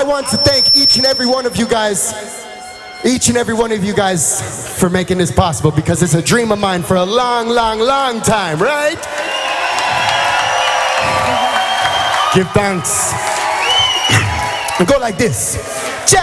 want to thank each and every one of you guys for making this possible, because it's a dream of mine for a long, long, long time, right? Give thanks. And go like this.